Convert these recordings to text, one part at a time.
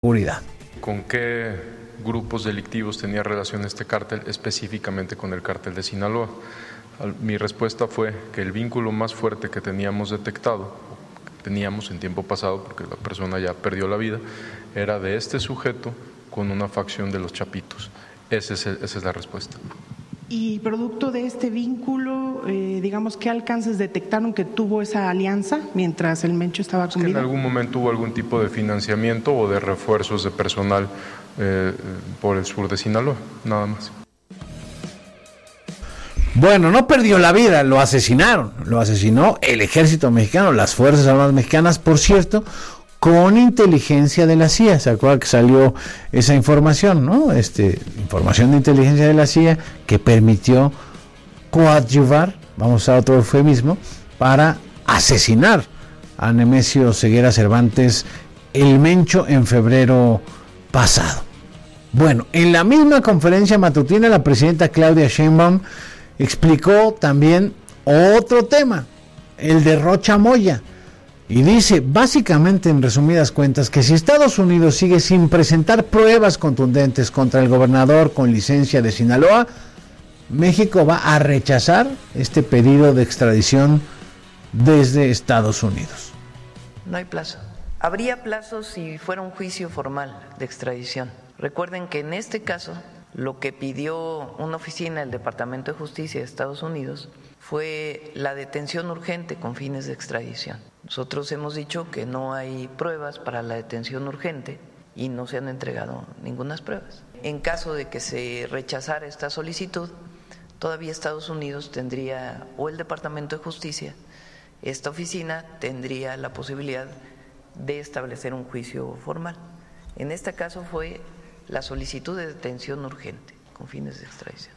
seguridad. ¿Con qué grupos delictivos tenía relación este cártel, específicamente con el cártel de Sinaloa? Mi respuesta fue que el vínculo más fuerte que teníamos detectado, teníamos en tiempo pasado, porque la persona ya perdió la vida, era de este sujeto con una facción de los Chapitos. Esa es la respuesta. Y producto de este vínculo, digamos, ¿qué alcances detectaron que tuvo esa alianza mientras el Mencho estaba con vida? En algún momento hubo algún tipo de financiamiento o de refuerzos de personal por el sur de Sinaloa, nada más. Bueno, no perdió la vida, lo asesinaron. Lo asesinó el ejército mexicano, las Fuerzas Armadas mexicanas, por cierto, con inteligencia de la CIA. ¿Se acuerda que salió esa información, no? Información de inteligencia de la CIA que permitió coadyuvar, vamos a usar otro eufemismo, para asesinar a Nemesio Ceguera Cervantes, el Mencho, en febrero pasado. Bueno, en la misma conferencia matutina, la presidenta Claudia Sheinbaum explicó también otro tema, el de Rocha Moya. Y dice, básicamente, en resumidas cuentas, que si Estados Unidos sigue sin presentar pruebas contundentes contra el gobernador con licencia de Sinaloa, México va a rechazar este pedido de extradición desde Estados Unidos. No hay plazo. Habría plazo si fuera un juicio formal de extradición. Recuerden que en este caso, lo que pidió una oficina del Departamento de Justicia de Estados Unidos fue la detención urgente con fines de extradición. Nosotros hemos dicho que no hay pruebas para la detención urgente y no se han entregado ninguna pruebas. En caso de que se rechazara esta solicitud, todavía Estados Unidos tendría, o el Departamento de Justicia, esta oficina tendría la posibilidad de establecer un juicio formal. En este caso fue la solicitud de detención urgente con fines de extradición.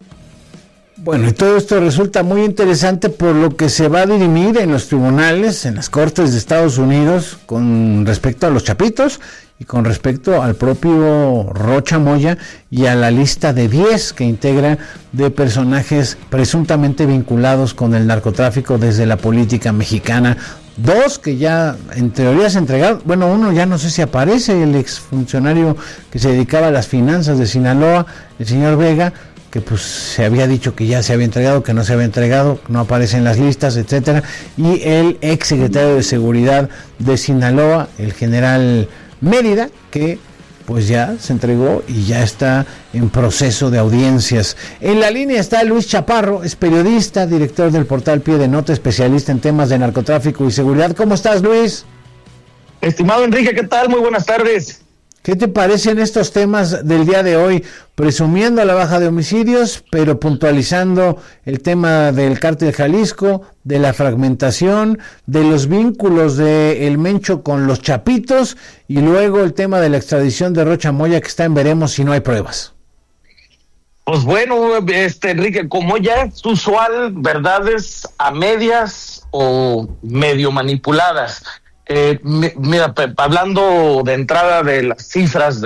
Bueno, y todo esto resulta muy interesante por lo que se va a dirimir en los tribunales, en las cortes de Estados Unidos, con respecto a los Chapitos y con respecto al propio Rocha Moya y a la lista de 10 que integra de personajes presuntamente vinculados con el narcotráfico desde la política mexicana. 2 que ya en teoría se entregaron, bueno, uno ya no sé si aparece, el exfuncionario que se dedicaba a las finanzas de Sinaloa, el señor Vega, que pues se había dicho que ya se había entregado, que no se había entregado, no aparece en las listas, etcétera, y el ex secretario de Seguridad de Sinaloa, el general Mérida, que pues ya se entregó y ya está en proceso de audiencias. En la línea está Luis Chaparro, es periodista, director del portal Pie de Nota, especialista en temas de narcotráfico y seguridad. ¿Cómo estás, Luis? Estimado Enrique, ¿qué tal? Muy buenas tardes. ¿Qué te parecen estos temas del día de hoy? Presumiendo la baja de homicidios, pero puntualizando el tema del cártel Jalisco, de la fragmentación, de los vínculos de el Mencho con los Chapitos, y luego el tema de la extradición de Rocha Moya, que está en veremos si no hay pruebas. Pues bueno, Enrique, como ya es usual, verdades a medias o medio manipuladas. Mira, hablando de entrada de las cifras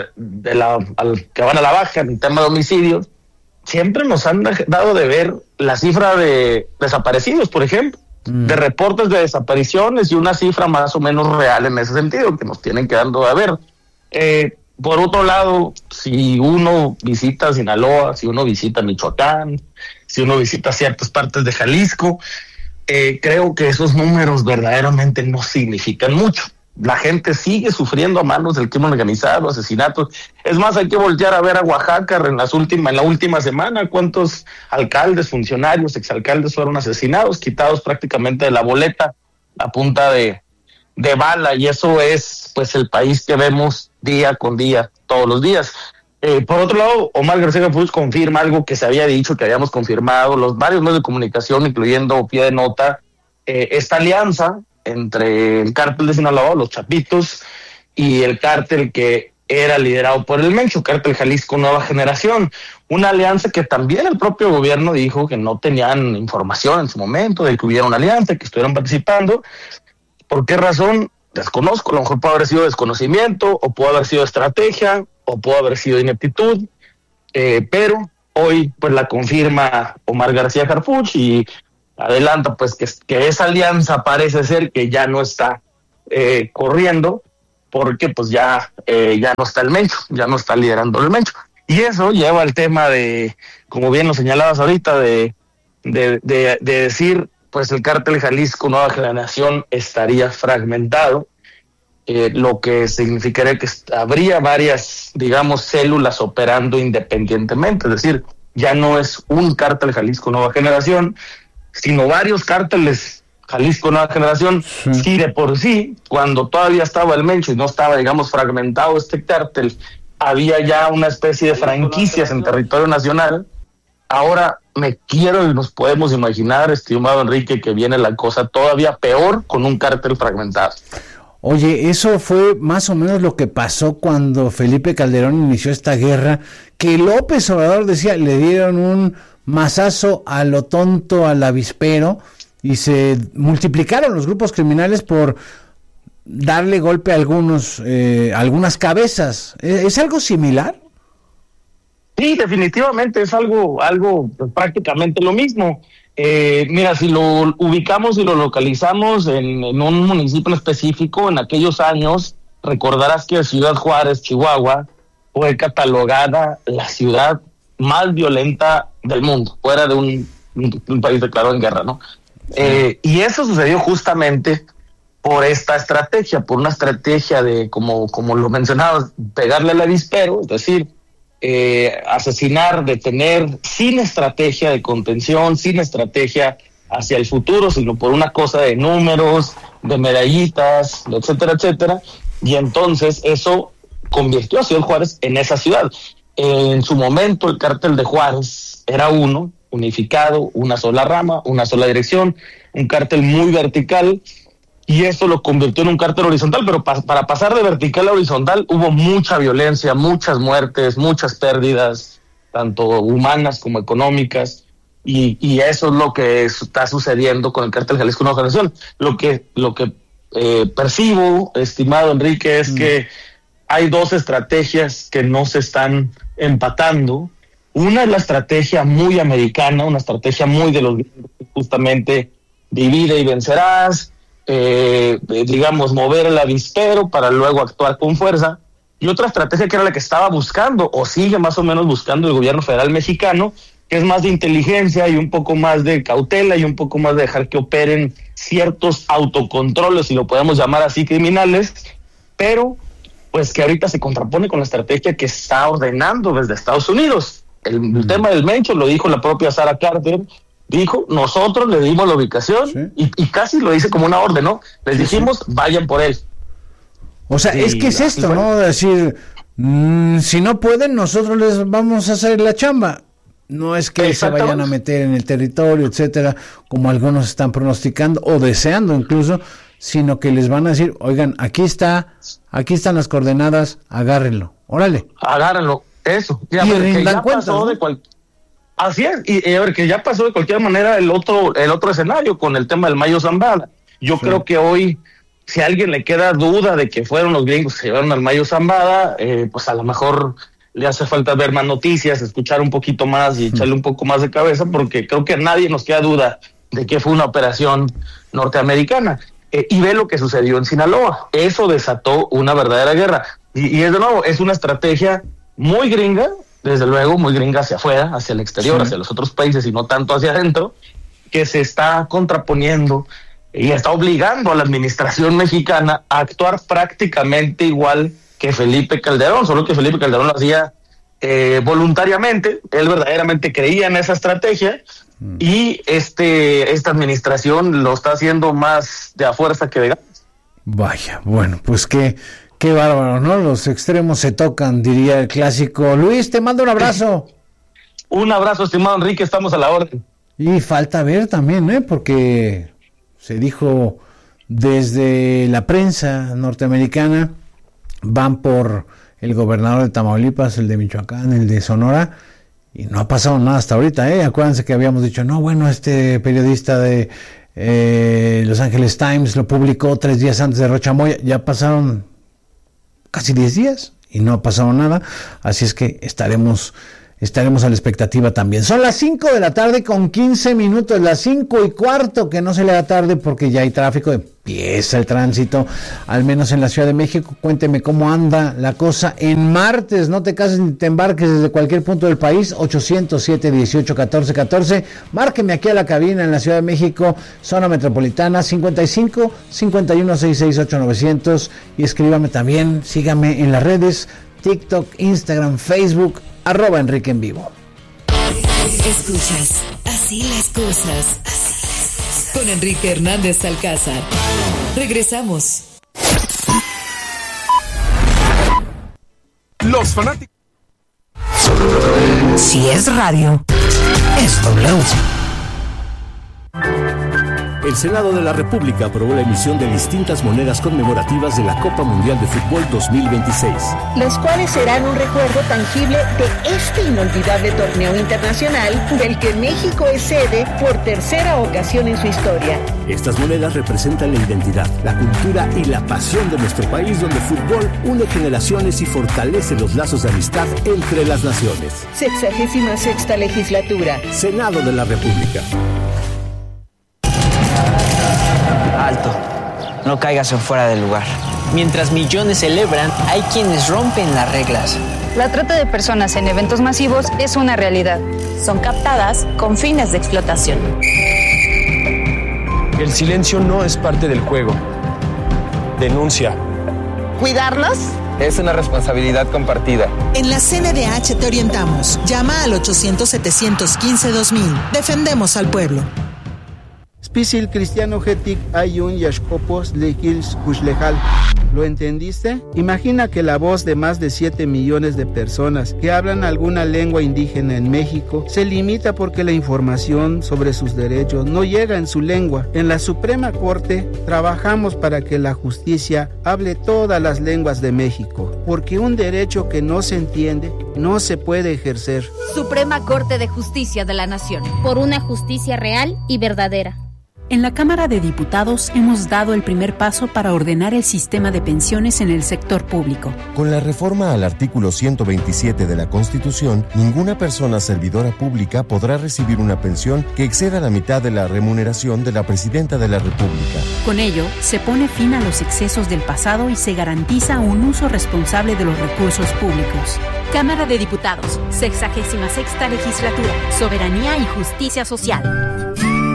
que van a la baja en el tema de homicidios, siempre nos han dado de ver la cifra de desaparecidos, por ejemplo, de reportes de desapariciones, y una cifra más o menos real en ese sentido, que nos tienen quedando de ver. Por otro lado, si uno visita Sinaloa, si uno visita Michoacán, si uno visita ciertas partes de Jalisco, creo que esos números verdaderamente no significan mucho. La gente sigue sufriendo a manos del crimen organizado, asesinatos. Es más, hay que voltear a ver a Oaxaca en la última semana, cuántos alcaldes, funcionarios, exalcaldes fueron asesinados, quitados prácticamente de la boleta a punta de bala, y eso es pues el país que vemos día con día, todos los días. Por otro lado, Omar García Harfuch confirma algo que se había dicho, que habíamos confirmado los varios medios de comunicación, incluyendo Pie de Nota, esta alianza entre el cártel de Sinaloa, los Chapitos, y el cártel que era liderado por el Mencho, cártel Jalisco Nueva Generación, una alianza que también el propio gobierno dijo que no tenían información en su momento de que hubiera una alianza, que estuvieran participando. ¿Por qué razón? Desconozco, a lo mejor puede haber sido desconocimiento, o puede haber sido estrategia, o puede haber sido ineptitud, pero hoy pues la confirma Omar García Harfuch y adelanta pues que esa alianza parece ser que ya no está corriendo, porque pues ya no está el Mencho, ya no está liderando el Mencho. Y eso lleva al tema de, como bien lo señalabas ahorita, de decir, pues el cártel Jalisco Nueva Generación estaría fragmentado, lo que significaría que habría varias, digamos, células operando independientemente, es decir, ya no es un cártel Jalisco Nueva Generación, sino varios cárteles Jalisco Nueva Generación. Sí, de por sí, cuando todavía estaba el Mencho y no estaba, digamos, fragmentado este cártel, había ya una especie de franquicias en territorio nacional. Ahora me quiero y nos podemos imaginar, estimado Enrique, que viene la cosa todavía peor con un cártel fragmentado. Oye, eso fue más o menos lo que pasó cuando Felipe Calderón inició esta guerra, que López Obrador decía, le dieron un mazazo a lo tonto, al avispero, y se multiplicaron los grupos criminales por darle golpe a algunas cabezas. ¿Es algo similar? Sí, definitivamente es algo pues, prácticamente lo mismo. Mira, si lo ubicamos y lo localizamos en un municipio específico, en aquellos años, recordarás que Ciudad Juárez, Chihuahua, fue catalogada la ciudad más violenta del mundo, fuera de un país declarado en guerra, ¿no? Y eso sucedió justamente por esta estrategia, por una estrategia de, como lo mencionabas, pegarle al avispero, es decir, asesinar, detener, sin estrategia de contención, sin estrategia hacia el futuro, sino por una cosa de números, de medallitas, etcétera, etcétera. Y entonces eso convirtió a Ciudad Juárez en esa ciudad. En su momento el cártel de Juárez era uno, unificado, una sola rama, una sola dirección, un cártel muy vertical, y esto lo convirtió en un cártel horizontal, pero para pasar de vertical a horizontal hubo mucha violencia, muchas muertes, muchas pérdidas, tanto humanas como económicas, y eso es lo que está sucediendo con el cártel Jalisco Nueva Generación. Lo que percibo, estimado Enrique, es que hay dos estrategias que no se están empatando. Una es la estrategia muy americana, una estrategia muy de los gringos, justamente divide y vencerás, digamos, mover el avispero para luego actuar con fuerza. Y otra estrategia que era la que estaba buscando, o sigue más o menos buscando el gobierno federal mexicano, que es más de inteligencia y un poco más de cautela y un poco más de dejar que operen ciertos autocontroles, si lo podemos llamar así, criminales, pero pues que ahorita se contrapone con la estrategia que está ordenando desde Estados Unidos. El tema del Mencho lo dijo la propia Sarah Carter, dijo, nosotros le dimos la ubicación, ¿sí? y casi lo dice como una orden, ¿no? Les dijimos, vayan por él. O sea, es que es esto, ¿no? Decir, si no pueden, nosotros les vamos a hacer la chamba. No es que se vayan a meter en el territorio, etcétera, como algunos están pronosticando o deseando incluso, sino que les van a decir, oigan, aquí están las coordenadas, agárrenlo, órale. Agárrenlo, eso. Y rindan cuenta, ¿no? Así es, y a ver, que ya pasó de cualquier manera el otro escenario con el tema del Mayo Zambada. Yo creo que hoy, si a alguien le queda duda de que fueron los gringos que se llevaron al Mayo Zambada, pues a lo mejor le hace falta ver más noticias, escuchar un poquito más y echarle un poco más de cabeza, porque creo que a nadie nos queda duda de que fue una operación norteamericana. Y ve lo que sucedió en Sinaloa. Eso desató una verdadera guerra. Y es de nuevo, es una estrategia muy gringa, desde luego muy gringa hacia afuera, hacia el exterior, hacia los otros países y no tanto hacia adentro, que se está contraponiendo y está obligando a la administración mexicana a actuar prácticamente igual que Felipe Calderón, solo que Felipe Calderón lo hacía voluntariamente. Él verdaderamente creía en esa estrategia y esta administración lo está haciendo más de a fuerza que de ganas. Vaya, bueno, pues qué bárbaro, ¿no? Los extremos se tocan, diría el clásico. Luis, te mando un abrazo. Un abrazo, estimado Enrique, estamos a la orden. Y falta ver también, porque se dijo desde la prensa norteamericana, van por el gobernador de Tamaulipas, el de Michoacán, el de Sonora, y no ha pasado nada hasta ahorita, Acuérdense que habíamos dicho, no, bueno, este periodista de Los Angeles Times lo publicó 3 días antes de Rocha Moya, ya pasaron casi 10 días y no ha pasado nada, así es que estaremos a la expectativa también. Son las 5 de la tarde con 15 minutos, las 5:15, que no se le da tarde porque ya hay tráfico de empieza el tránsito, al menos en la Ciudad de México. Cuénteme cómo anda la cosa en martes. No te cases ni te embarques desde cualquier punto del país. 807-18-14-14. Márqueme aquí a la cabina en la Ciudad de México, zona metropolitana, 55-51-66-8900, y escríbame también, sígame en las redes, TikTok, Instagram, Facebook, @Enrique en Vivo. Escuchas Así las cosas con Enrique Hernández Alcázar. Regresamos. Los fanáticos. Si es radio, es W. El Senado de la República aprobó la emisión de distintas monedas conmemorativas de la Copa Mundial de Fútbol 2026. Los cuales serán un recuerdo tangible de este inolvidable torneo internacional del que México es sede por tercera ocasión en su historia. Estas monedas representan la identidad, la cultura y la pasión de nuestro país, donde el fútbol une generaciones y fortalece los lazos de amistad entre las naciones. 66ª legislatura. Senado de la República. Alto, no caigas en fuera del lugar. Mientras millones celebran, hay quienes rompen las reglas. La trata de personas en eventos masivos es una realidad. Son captadas con fines de explotación. El silencio no es parte del juego. Denuncia. ¿Cuidarlos? Es una responsabilidad compartida. En la CNDH te orientamos. Llama al 800-715-2000. Defendemos al pueblo. Spisil cristiano hetik ayun yashkopos lekils kuslejal. ¿Lo entendiste? Imagina que la voz de más de 7 millones de personas que hablan alguna lengua indígena en México se limita porque la información sobre sus derechos no llega en su lengua. En la Suprema Corte trabajamos para que la justicia hable todas las lenguas de México, porque un derecho que no se entiende no se puede ejercer. Suprema Corte de Justicia de la Nación. Por una justicia real y verdadera. En la Cámara de Diputados hemos dado el primer paso para ordenar el sistema de pensiones en el sector público. Con la reforma al artículo 127 de la Constitución, ninguna persona servidora pública podrá recibir una pensión que exceda la mitad de la remuneración de la Presidenta de la República. Con ello, se pone fin a los excesos del pasado y se garantiza un uso responsable de los recursos públicos. Cámara de Diputados, 66ª Legislatura, Soberanía y Justicia Social.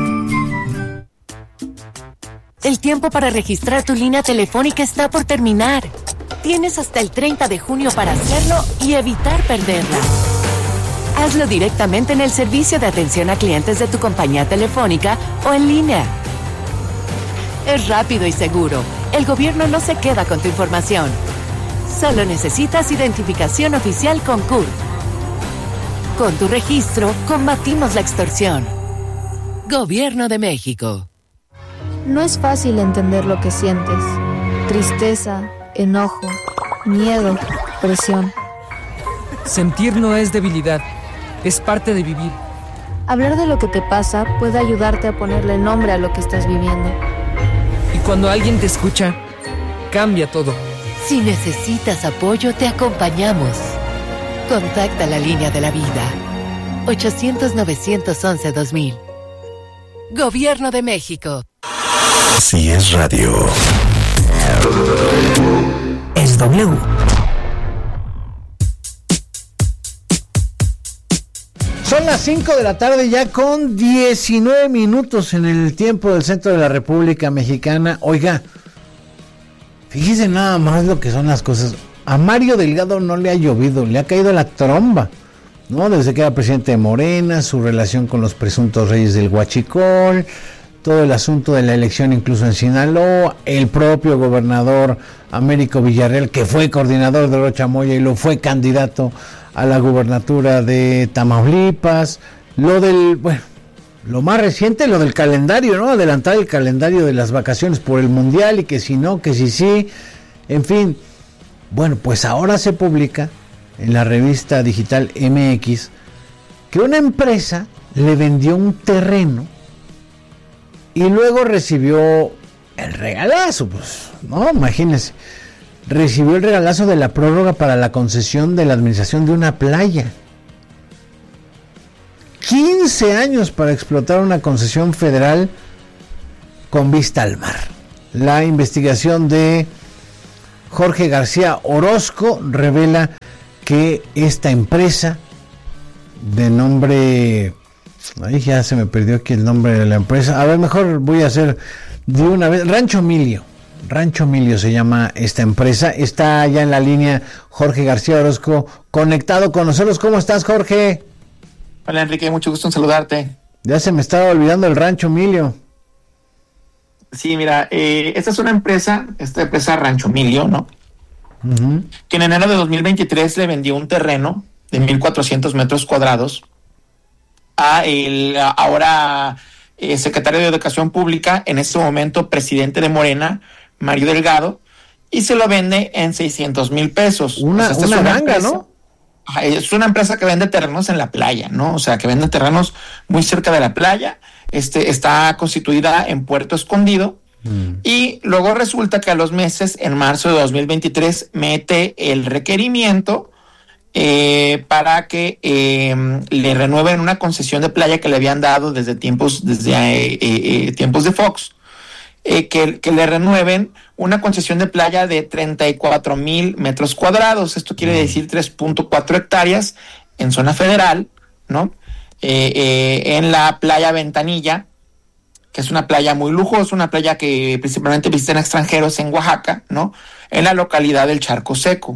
El tiempo para registrar tu línea telefónica está por terminar. Tienes hasta el 30 de junio para hacerlo y evitar perderla. Hazlo directamente en el servicio de atención a clientes de tu compañía telefónica o en línea. Es rápido y seguro. El gobierno no se queda con tu información. Solo necesitas identificación oficial con CURP. Con tu registro, combatimos la extorsión. Gobierno de México. No es fácil entender lo que sientes. Tristeza, enojo, miedo, presión. Sentir no es debilidad, es parte de vivir. Hablar de lo que te pasa puede ayudarte a ponerle nombre a lo que estás viviendo. Y cuando alguien te escucha, cambia todo. Si necesitas apoyo, te acompañamos. Contacta la línea de la vida. 800-911-2000. Gobierno de México. Si es radio, es W. Son las 5 de la tarde ya con 19 minutos en el tiempo del centro de la República Mexicana. Oiga, fíjese nada más lo que son las cosas. A Mario Delgado no le ha llovido, le ha caído la tromba, ¿no? Desde que era presidente de Morena, su relación con los presuntos reyes del Huachicol, todo el asunto de la elección incluso en Sinaloa, el propio gobernador Américo Villarreal, que fue coordinador de Rocha Moya y lo fue candidato a la gubernatura de Tamaulipas, lo más reciente, lo del calendario, ¿no? Adelantar el calendario de las vacaciones por el Mundial y que si no, que si sí, en fin. Bueno, pues ahora se publica en la revista digital MX que una empresa le vendió un terreno y luego recibió el regalazo, pues, no, imagínense, recibió el regalazo de la prórroga para la concesión de la administración de una playa. 15 años para explotar una concesión federal con vista al mar. La investigación de Jorge García Orozco revela que esta empresa de nombre... Ay, ya se me perdió aquí el nombre de la empresa. A ver, mejor voy a hacer de una vez. Rancho Milio se llama esta empresa. Está ya en la línea Jorge García Orozco, conectado con nosotros. ¿Cómo estás, Jorge? Hola, Enrique, mucho gusto en saludarte. Ya se me estaba olvidando el Rancho Milio. Sí, mira, esta es una empresa, Rancho Milio, ¿no? Uh-huh. Que en enero de 2023 le vendió un terreno de 1,400 metros cuadrados a el ahora secretario de Educación Pública, en este momento presidente de Morena, Mario Delgado, y se lo vende en 600,000 pesos. Una ganga, empresa, ¿no? Es una empresa que vende terrenos en la playa, ¿no? O sea, que vende terrenos muy cerca de la playa. Está constituida en Puerto Escondido. Y luego resulta que a los meses, en marzo de 2023, mete el requerimiento para que le renueven una concesión de playa que le habían dado desde tiempos de Fox, que le renueven una concesión de playa de 34,000 metros cuadrados. Esto quiere decir 3.4 hectáreas en zona federal, ¿no? En la playa Ventanilla, que es una playa muy lujosa, una playa que principalmente visitan extranjeros en Oaxaca, ¿no? En la localidad del Charco Seco.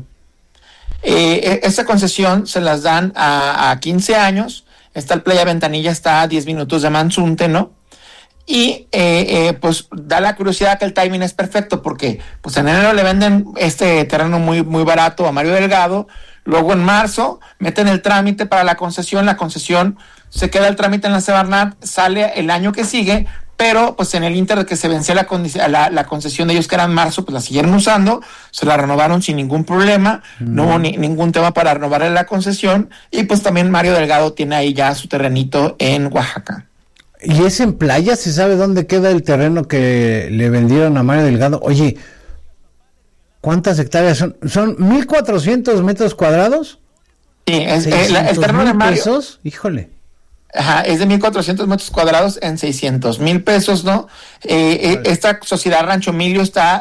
Esta concesión se las dan a 15 años. Esta playa Ventanilla está a 10 minutos de Manzunte, ¿no? Y pues da la curiosidad que el timing es perfecto, porque pues en enero le venden este terreno muy, muy barato a Mario Delgado. Luego en marzo meten el trámite para la concesión se queda el trámite en la Semarnat, sale el año que sigue, pero pues en el inter de que se vencía la concesión de ellos, que era en marzo, pues la siguieron usando, se la renovaron sin ningún problema, no hubo ningún tema para renovarle la concesión, y pues también Mario Delgado tiene ahí ya su terrenito en Oaxaca. ¿Y es en playa? ¿Se sabe dónde queda el terreno que le vendieron a Mario Delgado? Oye, ¿cuántas hectáreas son? ¿Son 1,400 metros cuadrados? Sí, el terreno de Mario. ¿Pesos? Híjole. Ajá, es de 1,400 metros cuadrados en 600,000 pesos, ¿no? Esta sociedad Rancho Milio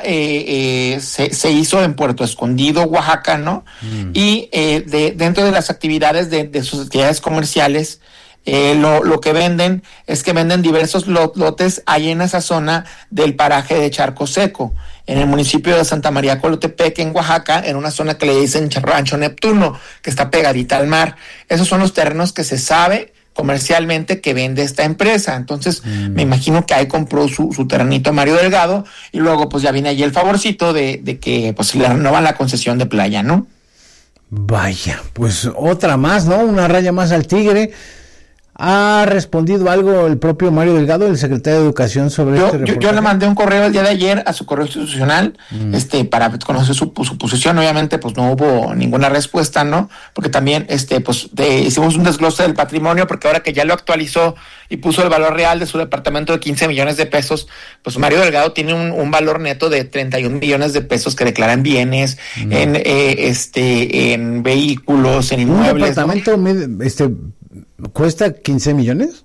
se hizo en Puerto Escondido, Oaxaca, ¿no? Y dentro de las actividades de sus actividades comerciales, lo que venden es que venden diversos lotes ahí en esa zona del paraje de Charco Seco, en el municipio de Santa María Colotepec, en Oaxaca, en una zona que le dicen Rancho Neptuno, que está pegadita al mar. Esos son los terrenos que se sabe comercialmente que vende esta empresa. Entonces me imagino que ahí compró su terrenito a Mario Delgado, y luego pues ya viene allí el favorcito de que pues le renovan la concesión de playa, ¿no? Vaya, pues otra más, ¿no? Una raya más al tigre. ¿Ha respondido algo el propio Mario Delgado, el secretario de Educación, sobre este reportaje? Yo le mandé un correo el día de ayer a su correo institucional, para conocer su posición. Obviamente, pues no hubo ninguna respuesta, ¿no? Porque también, hicimos un desglose del patrimonio, porque ahora que ya lo actualizó y puso el valor real de su departamento de 15 millones de pesos, pues Mario Delgado tiene un valor neto de 31 millones de pesos que declara en bienes, en vehículos, en inmuebles. ¿Un departamento, cuesta 15 millones?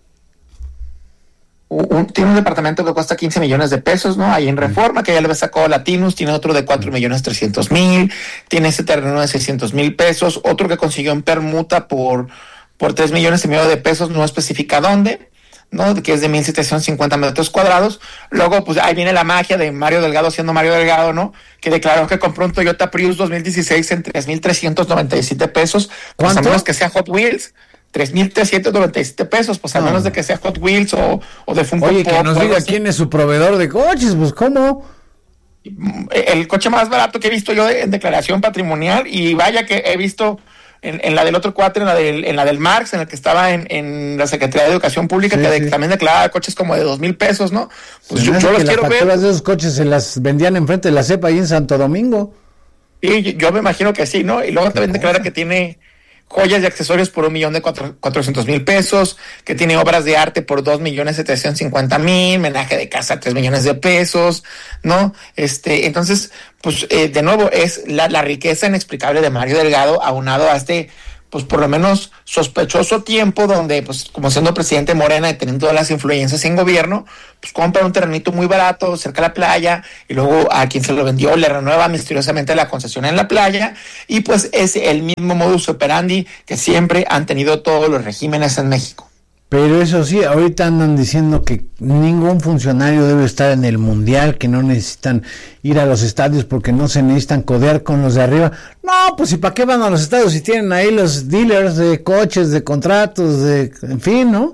Tiene un departamento que cuesta 15 millones de pesos, ¿no? Ahí en Reforma, que ya le sacó Latinus, tiene otro de 4,300,000, tiene ese terreno de 600,000 pesos, otro que consiguió en permuta por 3,5 millones de pesos, no especifica dónde, ¿no? Que es de 1,750 metros cuadrados. Luego, pues ahí viene la magia de Mario Delgado siendo Mario Delgado, ¿no? Que declaró que compró un Toyota Prius 2016 en 3,397 pesos. ¿Cuánto? Pues a menos que sea Hot Wheels. 3,397 pesos, pues a menos de que sea Hot Wheels o de Funko Pop. Oye, que nos diga quién es su proveedor de coches, pues ¿cómo? El coche más barato que he visto yo en declaración patrimonial, y vaya que he visto en la del otro cuatro, en la del Marx, en el que estaba en la Secretaría de Educación Pública, que también declaraba coches como de 2,000 pesos, ¿no? Pues yo los quiero ver. Las de esos coches se las vendían enfrente de la CEPA ahí en Santo Domingo. Y yo me imagino que sí, ¿no? Y luego también declara que tiene joyas y accesorios por 1,400,000 pesos, que tiene obras de arte por 2,750,000, menaje de casa 3 millones de pesos, ¿no? Entonces, pues de nuevo es la riqueza inexplicable de Mario Delgado, aunado a pues por lo menos sospechoso tiempo donde, pues como siendo presidente de Morena y teniendo todas las influencias en gobierno, pues compra un terrenito muy barato cerca de la playa y luego a quien se lo vendió le renueva misteriosamente la concesión en la playa y pues es el mismo modus operandi que siempre han tenido todos los regímenes en México. Pero eso sí, ahorita andan diciendo que ningún funcionario debe estar en el mundial, que no necesitan ir a los estadios porque no se necesitan codear con los de arriba. No, pues ¿y para qué van a los estadios si tienen ahí los dealers de coches, de contratos, en fin, ¿no?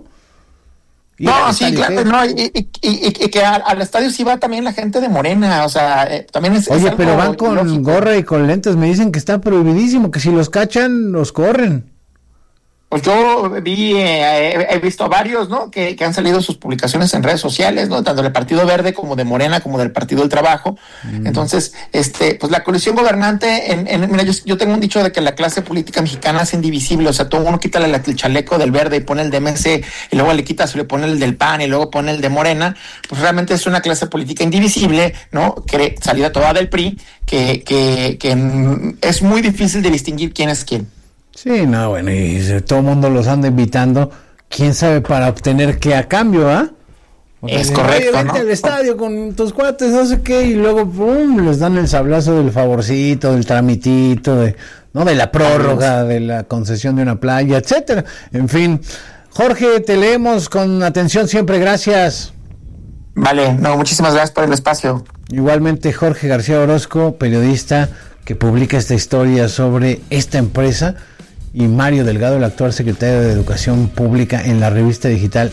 No, sí, claro, no, y que al estadio sí va también la gente de Morena, o sea, también es... Oye, es pero van con lógico. gorra y con lentes, me dicen que está prohibidísimo, que si los cachan, los corren. Pues yo he visto a varios, ¿no? Que han salido sus publicaciones en redes sociales, ¿no? Tanto del Partido Verde como de Morena, como del Partido del Trabajo. Entonces, pues la coalición gobernante, mira, yo tengo un dicho de que la clase política mexicana es indivisible, o sea, todo uno quita el chaleco del Verde y pone el de MC, y luego le quita, se le pone el del PAN y luego pone el de Morena, pues realmente es una clase política indivisible, ¿no? Que salida toda del PRI, que es muy difícil de distinguir quién es quién. Sí, no, bueno, y todo el mundo los anda invitando, quién sabe para obtener qué a cambio, ¿ah? Es correcto, vente, ¿no? al estadio con tus cuates, no sé qué, y luego, ¡pum!, les dan el sablazo del favorcito, del tramitito, de la prórroga, de la concesión de una playa, etcétera. En fin, Jorge, te leemos con atención siempre, gracias. Vale, no, muchísimas gracias por el espacio. Igualmente, Jorge García Orozco, periodista que publica esta historia sobre esta empresa, y Mario Delgado, el actual secretario de Educación Pública en la revista digital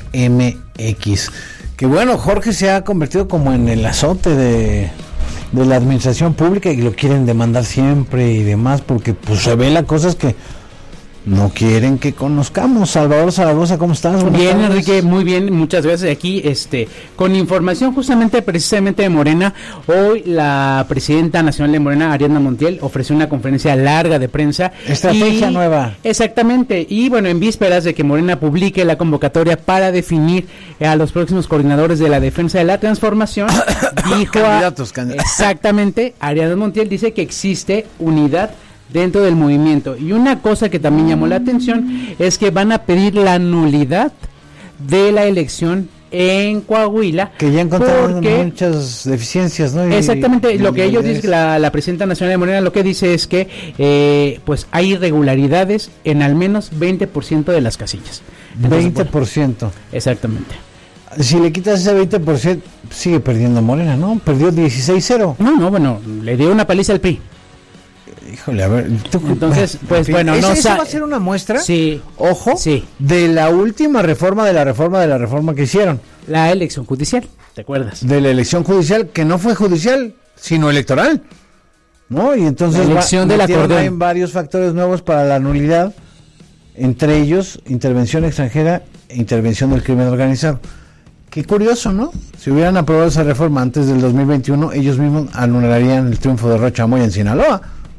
MX. Que bueno, Jorge se ha convertido como en el azote de la administración pública y lo quieren demandar siempre y demás porque pues revela cosas que no quieren que conozcamos. Salvador Zaragoza, ¿cómo estás? Buenas tardes. Enrique, muy bien, muchas gracias. Aquí con información precisamente de Morena. Hoy la presidenta nacional de Morena, Ariadna Montiel, ofreció una conferencia larga de prensa. Estrategia nueva. Exactamente, y bueno, en vísperas de que Morena publique la convocatoria para definir a los próximos coordinadores de la defensa de la transformación, dijo candidatos. Exactamente, Ariadna Montiel dice que existe unidad dentro del movimiento, y una cosa que también llamó la atención es que van a pedir la nulidad de la elección en Coahuila, que ya encontraron muchas deficiencias, ¿no? Exactamente, lo que ellos dicen, la presidenta nacional de Morena lo que dice es que pues hay irregularidades en al menos 20% de las casillas. Entonces, 20%. Bueno, exactamente. Si le quitas ese 20%, sigue perdiendo Morena, ¿no? Perdió 16-0. No, bueno, le dio una paliza al PRI. Híjole, a ver, entonces, pues bueno, ¿Eso va a ser una muestra? Sí. Ojo, sí, de la última reforma que hicieron. La elección judicial, ¿te acuerdas? De la elección judicial, que no fue judicial, sino electoral, ¿no? Y entonces la elección del acordeón. Hay varios factores nuevos para la nulidad, entre ellos, intervención extranjera e intervención del crimen organizado. Qué curioso, ¿no? Si hubieran aprobado esa reforma antes del 2021, ellos mismos anularían el triunfo de Rocha Moya en Sinaloa.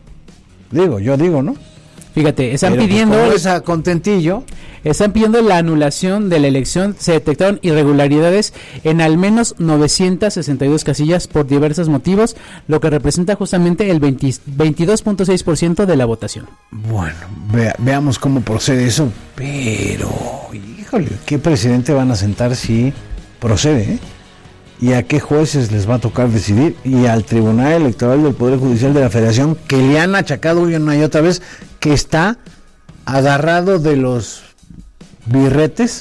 Yo digo, ¿no? Fíjate, están pero pidiendo pues, a contentillo. Están pidiendo la anulación de la elección. Se detectaron irregularidades en al menos 962 casillas por diversos motivos, lo que representa justamente el 22.6% de la votación. Bueno, veamos cómo procede eso, pero híjole, ¿qué presidente van a sentar si procede, y a qué jueces les va a tocar decidir, y al Tribunal Electoral del Poder Judicial de la Federación, que le han achacado una y otra vez que está agarrado de los birretes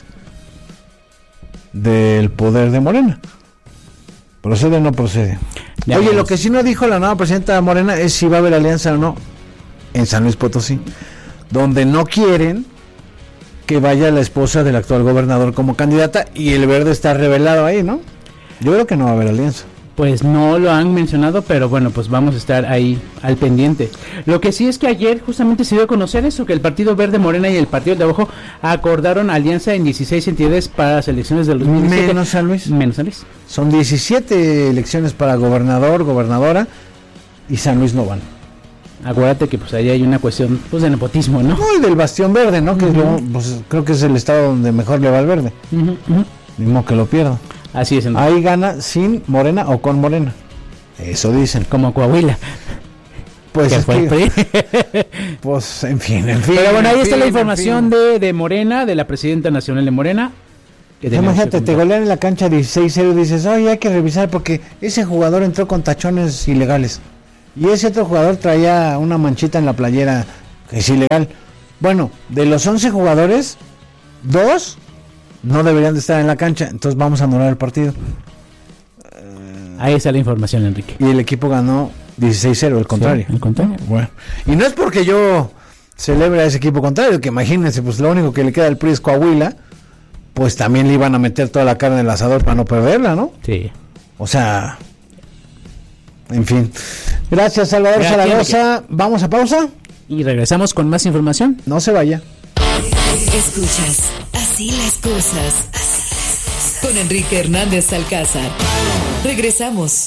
del poder de Morena? ¿Procede o no procede? Ya Oye, vamos. lo que sí no dijo la nueva presidenta de Morena es si va a haber alianza o no en San Luis Potosí, donde no quieren que vaya la esposa del actual gobernador como candidata, y el Verde está revelado ahí, ¿no? Yo creo que no va a haber alianza. Pues no lo han mencionado, pero bueno, pues vamos a estar ahí al pendiente. Lo que sí es que ayer justamente se dio a conocer eso, que el Partido Verde Morena y el Partido de Trabajo acordaron alianza en 16 entidades para las elecciones del 2017. Menos San Luis. Menos San Luis. Son 17 elecciones para gobernador, gobernadora, y San Luis no van. Acuérdate que pues ahí hay una cuestión pues de nepotismo, ¿no? No, y del Bastión Verde, ¿no? Que pues, creo que es el estado donde mejor le va al Verde. Mismo que lo pierda. Así es. Ahí gana sin Morena o con Morena. Eso dicen. Como Coahuila. Pues que es fue el que, PRI. pues, en fin. Pero bueno, ahí está la información de Morena, de la presidenta nacional de Morena. Imagínate, te golean en la cancha 16-0 y dices, oye, hay que revisar porque ese jugador entró con tachones ilegales. Y ese otro jugador traía una manchita en la playera que es ilegal. Bueno, de los 11 jugadores, 2 no deberían de estar en la cancha. Entonces vamos a anular el partido. Ahí está la información, Enrique. Y el equipo ganó 16-0, el contrario. Sí, el contrario. Bueno. Y no es porque yo celebre a ese equipo contrario, que imagínense, pues lo único que le queda al PRI es Coahuila, pues también le iban a meter toda la carne en el asador para no perderla, ¿no? Sí. O sea, en fin. Gracias, Salvador Zaragoza. ¿Vamos a pausa? Y regresamos con más información. No se vaya. Escuchas Así las cosas. Con Enrique Hernández Alcázar. Regresamos.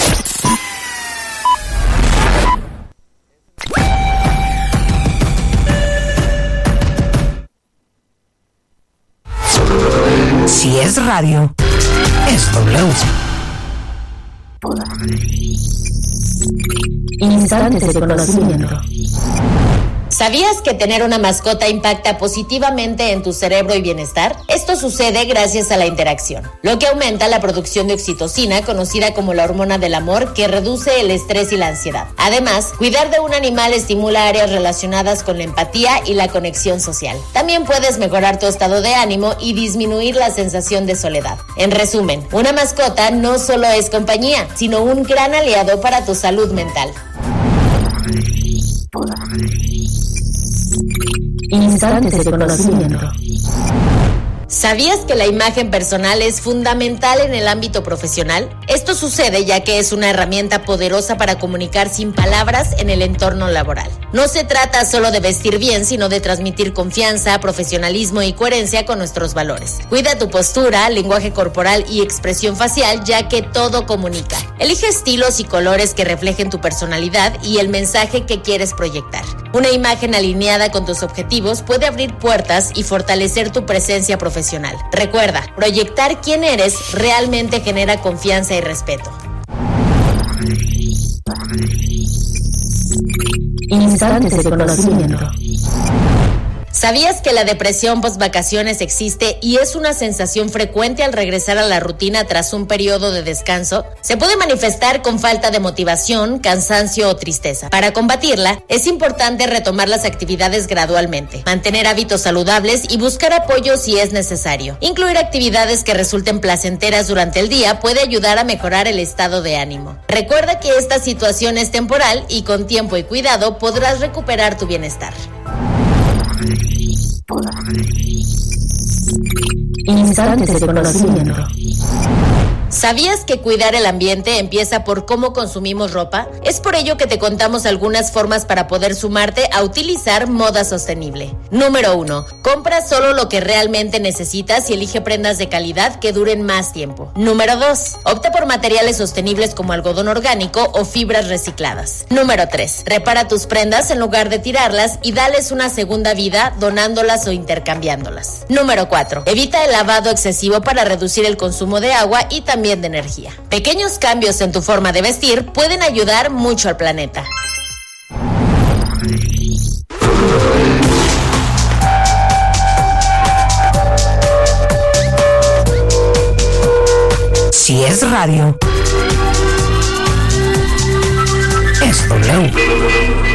Si es radio, es W. Instantes de conocimiento. ¿Sabías que tener una mascota impacta positivamente en tu cerebro y bienestar? Esto sucede gracias a la interacción, lo que aumenta la producción de oxitocina, conocida como la hormona del amor, que reduce el estrés y la ansiedad. Además, cuidar de un animal estimula áreas relacionadas con la empatía y la conexión social. También puedes mejorar tu estado de ánimo y disminuir la sensación de soledad. En resumen, una mascota no solo es compañía, sino un gran aliado para tu salud mental. Instantes de conocimiento. ¿Sabías que la imagen personal es fundamental en el ámbito profesional? Esto sucede ya que es una herramienta poderosa para comunicar sin palabras en el entorno laboral. No se trata solo de vestir bien, sino de transmitir confianza, profesionalismo y coherencia con nuestros valores. Cuida tu postura, lenguaje corporal y expresión facial, ya que todo comunica. Elige estilos y colores que reflejen tu personalidad y el mensaje que quieres proyectar. Una imagen alineada con tus objetivos puede abrir puertas y fortalecer tu presencia profesional. Recuerda, proyectar quién eres realmente genera confianza y respeto. Instantes de conocimiento. ¿Sabías que la depresión post-vacaciones existe y es una sensación frecuente al regresar a la rutina tras un periodo de descanso? Se puede manifestar con falta de motivación, cansancio o tristeza. Para combatirla, es importante retomar las actividades gradualmente, mantener hábitos saludables y buscar apoyo si es necesario. Incluir actividades que resulten placenteras durante el día puede ayudar a mejorar el estado de ánimo. Recuerda que esta situación es temporal y con tiempo y cuidado podrás recuperar tu bienestar. Instantes de conocimiento. ¿Sabías que cuidar el ambiente empieza por cómo consumimos ropa? Es por ello que te contamos algunas formas para poder sumarte a utilizar moda sostenible. Número 1. Compra solo lo que realmente necesitas y elige prendas de calidad que duren más tiempo. Número 2. Opta por materiales sostenibles como algodón orgánico o fibras recicladas. Número 3. Repara tus prendas en lugar de tirarlas y dales una segunda vida donándolas o intercambiándolas. Número 4. Evita el lavado excesivo para reducir el consumo de agua y también de energía. Pequeños cambios en tu forma de vestir pueden ayudar mucho al planeta. Si es radio, es W.